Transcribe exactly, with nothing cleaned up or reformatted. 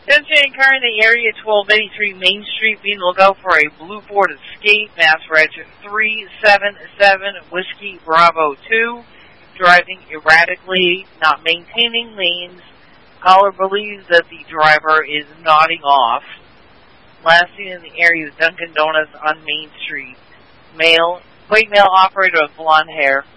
Attention, car in the area, twelve eighty-three Main Street, being look out for a blue Ford Escape, mass reg three seven seven Whiskey Bravo two, driving erratically, not maintaining lanes. Caller believes that the driver is nodding off. Last seen in the area is Dunkin' Donuts on Main Street. Male, white male operator with blonde hair.